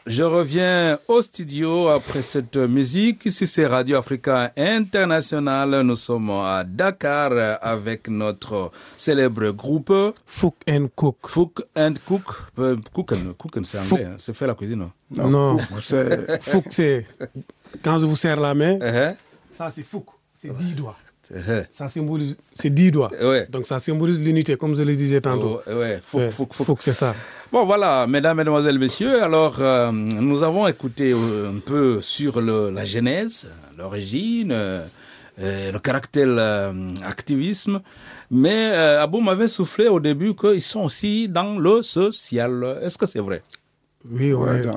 Je reviens au studio après cette musique. Ici, c'est Radio Africa International. Nous sommes à Dakar avec notre célèbre groupe Fook and Cook. Fook and Cook. Cook, c'est anglais, hein? C'est faire la cuisine, non? Non, Fook, c'est quand je vous serre la main. Ça, c'est Fook, c'est 10 doigts. Ça symbolise, c'est 10 doigts. Ouais. Donc ça symbolise l'unité, comme je le disais tantôt. Fook, c'est ça. Bon, voilà, mesdames, mesdemoiselles, messieurs. Alors, nous avons écouté un peu sur la genèse, l'origine, le caractère activisme. Mais Abou m'avait soufflé au début qu'ils sont aussi dans le social. Est-ce que c'est vrai? Oui,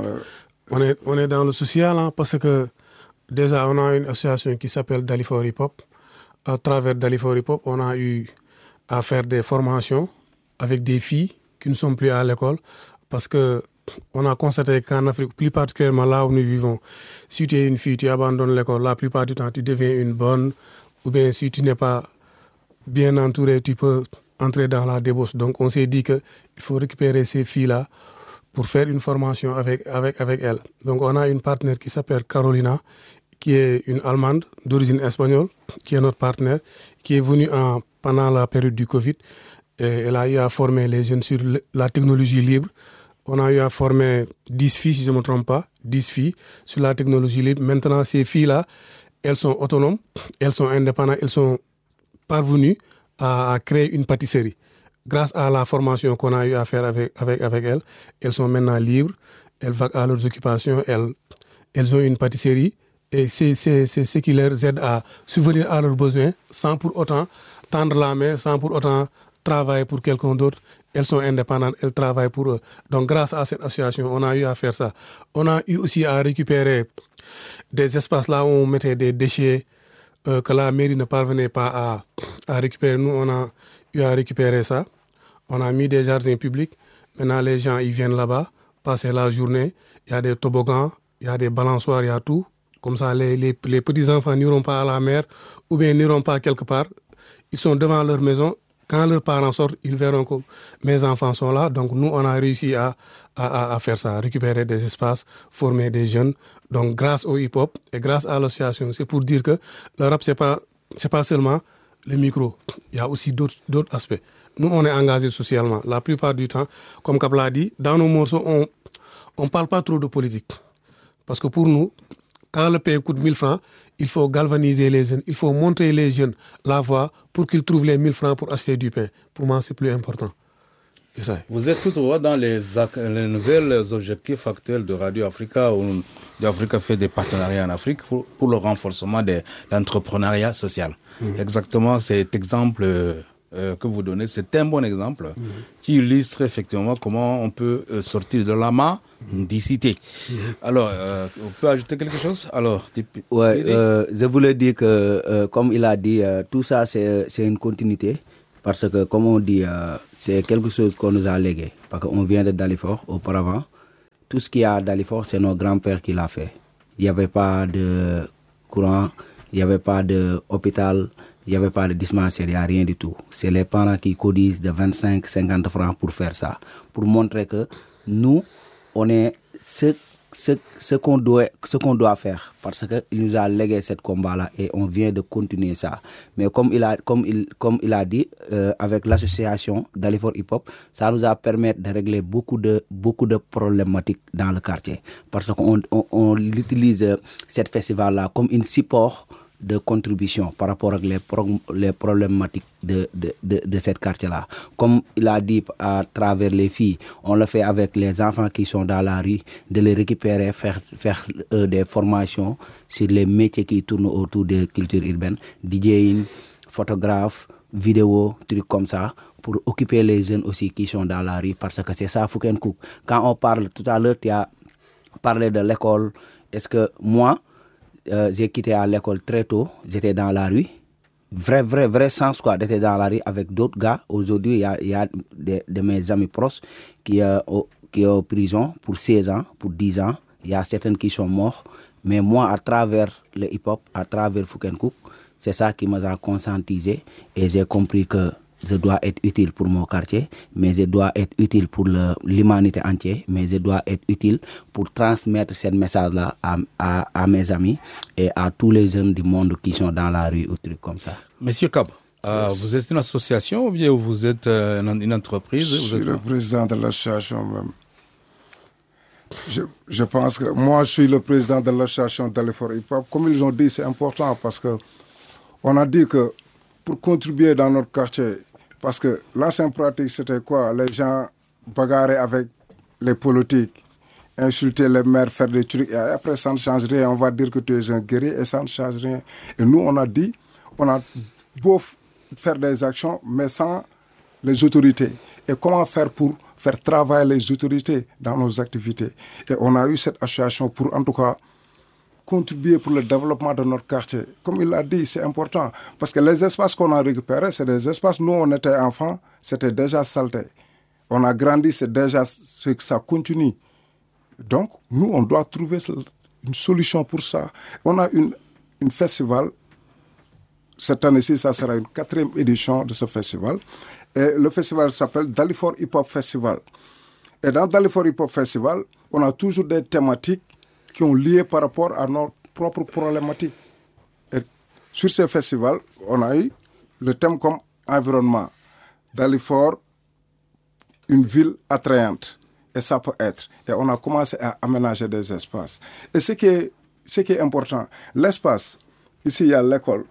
on est dans le social, hein, parce que déjà, on a une association qui s'appelle Dalifor Hip Hop. À travers Dalifor Hip Hop, on a eu à faire des formations avec des filles qui ne sont plus à l'école, parce qu'on a constaté qu'en Afrique, plus particulièrement là où nous vivons, si tu es une fille, tu abandonnes l'école, la plupart du temps, tu deviens une bonne, ou bien si tu n'es pas bien entouré, tu peux entrer dans la débauche. Donc on s'est dit qu'il faut récupérer ces filles-là pour faire une formation avec elles. Donc on a une partenaire qui s'appelle Carolina, qui est une Allemande d'origine espagnole, qui est notre partenaire, qui est venue pendant la période du Covid. Et elle a eu à former les jeunes sur la technologie libre. On a eu à former 10 filles, si je ne me trompe pas, 10 filles sur la technologie libre. Maintenant, ces filles-là, elles sont autonomes, elles sont indépendantes, elles sont parvenues à créer une pâtisserie. Grâce à la formation qu'on a eu à faire avec elles, elles sont maintenant libres, elles vaquent à leurs occupations, elles ont une pâtisserie. Et c'est ce qui leur aide à subvenir à leurs besoins sans pour autant tendre la main, sans pour autant travailler pour quelqu'un d'autre. Elles sont indépendantes, elles travaillent pour eux. Donc grâce à cette association, on a eu à faire ça. On a eu aussi à récupérer des espaces là où on mettait des déchets que la mairie ne parvenait pas à récupérer. Nous, on a eu à récupérer ça. On a mis des jardins publics. Maintenant, les gens, ils viennent là-bas, passer la journée. Il y a des toboggans, il y a des balançoires, il y a tout. Comme ça, les petits-enfants n'iront pas à la mer ou bien n'iront pas quelque part. Ils sont devant leur maison. Quand leurs parents sortent, ils verront que mes enfants sont là. Donc nous, on a réussi à faire ça, récupérer des espaces, former des jeunes. Donc grâce au hip-hop et grâce à l'association, c'est pour dire que le rap, c'est pas seulement le micro. Il y a aussi d'autres aspects. Nous, on est engagés socialement. La plupart du temps, comme Kap l'a dit, dans nos morceaux, on ne parle pas trop de politique. Parce que pour nous, quand le pain coûte 1000 francs, il faut galvaniser les jeunes, il faut montrer les jeunes la voie pour qu'ils trouvent les 1000 francs pour acheter du pain. Pour moi, c'est plus important. C'est ça. Vous êtes tout droit dans les nouveaux objectifs actuels de Radio Africa, où Radio Africa fait des partenariats en Afrique pour le renforcement de l'entrepreneuriat social. Exactement cet exemple que vous donnez, c'est un bon exemple qui illustre effectivement comment on peut sortir de la mendicité. Alors, on peut ajouter quelque chose? Alors, je voulais dire que, comme il a dit, tout ça c'est une continuité. Parce que, comme on dit, c'est quelque chose qu'on nous a légué. Parce qu'on vient de Dalifor auparavant. Tout ce qu'il y a à Dalifor, c'est nos grands-pères qui l'ont fait. Il n'y avait pas de courant, il n'y avait pas d'hôpital, il n'y avait pas de dispensaire, il n'y a rien du tout. C'est les parents qui cotisent de 25, 50 francs pour faire ça. Pour montrer que nous, on est ce qu'on doit faire. Parce qu'il nous a légué ce combat-là et on vient de continuer ça. Mais comme il a dit, avec l'association Dalifor Hip Hop, ça nous a permis de régler beaucoup de problématiques dans le quartier. Parce qu'on utilise cette festival-là comme un support de contribution par rapport aux les problématiques de cette quartier-là. Comme il a dit à travers les filles, on le fait avec les enfants qui sont dans la rue, de les récupérer, faire des formations sur les métiers qui tournent autour de culture urbaine, DJing, photographe, vidéo, trucs comme ça, pour occuper les jeunes aussi qui sont dans la rue, parce que c'est ça, Fook and Cook. Quand on parle, tout à l'heure, tu as parlé de l'école. Est-ce que moi, j'ai quitté à l'école très tôt, j'étais dans la rue, vrai sens quoi, j'étais dans la rue avec d'autres gars. Aujourd'hui, il y a de mes amis proches qui sont en prison pour 16 ans, pour 10 ans. Il y a certains qui sont morts. Mais moi, à travers le hip-hop, à travers Fook and Cook, c'est ça qui m'a conscientisé et j'ai compris que je dois être utile pour mon quartier, mais je dois être utile pour l'humanité entière, mais je dois être utile pour transmettre ce message-là à mes amis et à tous les jeunes du monde qui sont dans la rue ou trucs comme ça. Monsieur Kab, vous êtes une association ou bien vous êtes une entreprise? Je suis le président de l'association même. Je pense que moi, je suis le président de l'association Dalifort Hip Hop. Comme ils ont dit, c'est important parce que on a dit que pour contribuer dans notre quartier, parce que l'ancienne pratique, c'était quoi? Les gens bagarraient avec les politiques, insulter les maires, faire des trucs, et après ça ne change rien. On va dire que tu es un guerrier et ça ne change rien. Et nous, on a dit, on a beau faire des actions, mais sans les autorités. Et comment faire pour faire travailler les autorités dans nos activités? Et on a eu cette association pour, en tout cas, contribuer pour le développement de notre quartier. Comme il l'a dit, c'est important. Parce que les espaces qu'on a récupérés, c'est des espaces, nous, on était enfants, c'était déjà saleté. On a grandi, c'est déjà ce que ça continue. Donc, nous, on doit trouver une solution pour ça. On a une festival. Cette année-ci, ça sera une 4e édition de ce festival. Et le festival s'appelle Dalifort Hip Hop Festival. Et dans Dalifort Hip Hop Festival, on a toujours des thématiques qui ont lié par rapport à nos propres problématiques. Et sur ce festival, on a eu le thème comme environnement. Dalifort, une ville attrayante. Et ça peut être. Et on a commencé à aménager des espaces. Et ce qui est important, l'espace, ici il y a l'école.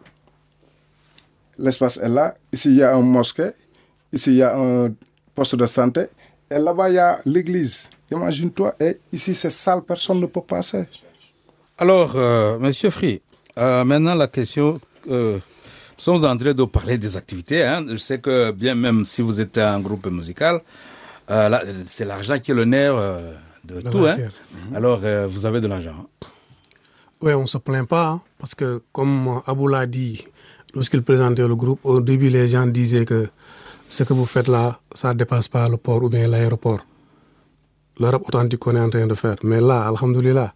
L'espace est là. Ici il y a un mosquée. Ici il y a un poste de santé. Et là-bas il y a l'église. Imagine-toi, et ici c'est sale, personne ne peut passer. Alors, Monsieur Free, maintenant la question, nous sommes en train de parler des activités. Hein. Je sais que bien même si vous êtes un groupe musical, là, c'est l'argent qui est le nerf de tout. Hein. Alors, vous avez de l'argent. Hein. Oui, on ne se plaint pas, hein, parce que comme Abou l'a dit, lorsqu'il présentait le groupe, au début les gens disaient que ce que vous faites là, ça ne dépasse pas le port ou bien l'aéroport. Le rap authentique qu'on est en train de faire. Mais là, alhamdoulilah,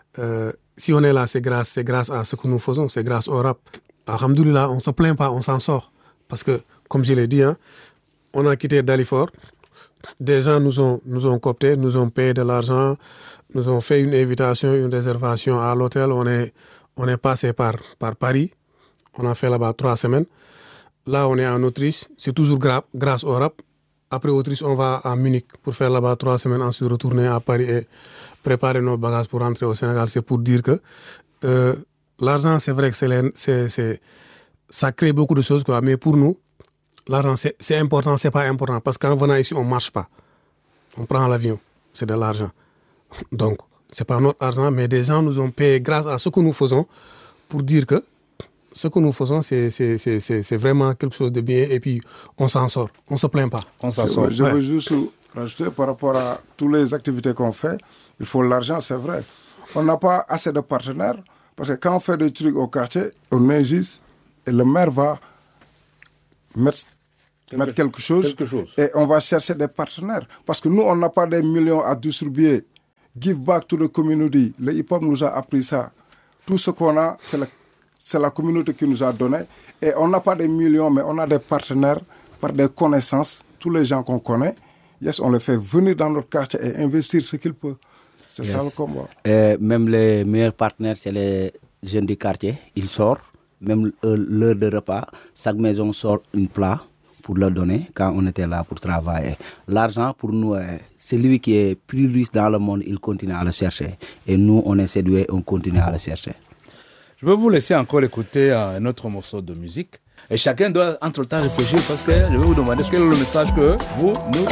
si on est là, c'est grâce à ce que nous faisons, c'est grâce au rap. Alhamdoulilah, on ne se plaint pas, on s'en sort. Parce que, comme je l'ai dit, hein, on a quitté Dalifort. Des gens nous ont cooptés, nous ont payé de l'argent, nous ont fait une invitation, une réservation à l'hôtel. On est passé par Paris. On a fait là-bas 3 semaines. Là, on est en Autriche. C'est toujours grâce au rap. Après Autriche, on va à Munich pour faire là-bas 3 semaines, ensuite retourner à Paris et préparer nos bagages pour rentrer au Sénégal. C'est pour dire que l'argent, c'est vrai que ça crée beaucoup de choses, quoi. Mais pour nous, l'argent, c'est important, c'est pas important. Parce qu'en venant ici, on ne marche pas. On prend l'avion, c'est de l'argent. Donc, c'est pas notre argent, mais des gens nous ont payé grâce à ce que nous faisons pour dire que ce que nous faisons, c'est vraiment quelque chose de bien et puis on s'en sort. On ne se plaint pas. On s'en sort. Je veux juste rajouter par rapport à toutes les activités qu'on fait, il faut l'argent, c'est vrai. On n'a pas assez de partenaires parce que quand on fait des trucs au quartier, on injuste et le maire va mettre quelque chose et on va chercher des partenaires. Parce que nous, on n'a pas des millions à distribuer. Give back to the community. Le hip-hop nous a appris ça. Tout ce qu'on a, c'est la communauté qui nous a donné. Et on n'a pas des millions, mais on a des partenaires par des connaissances. Tous les gens qu'on connaît, on les fait venir dans notre quartier et investir ce qu'ils peuvent. C'est ça le combat. Même les meilleurs partenaires, c'est les jeunes du quartier. Ils sortent, même l'heure de repas, chaque maison sort un plat pour leur donner quand on était là pour travailler. L'argent, pour nous, c'est lui qui est plus riche dans le monde, il continue à le chercher. Et nous, on est séduits, on continue à le chercher. Je vais vous laisser encore écouter un autre morceau de musique. Et chacun doit, entre le temps, réfléchir parce que je vais vous demander quel est le message que vous nous